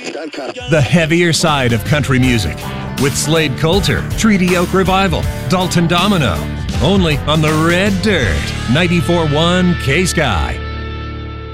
The heavier side of country music with Slade Coulter, Treaty Oak Revival, Dalton Domino. Only on the Red Dirt, 94.1 K-Sky.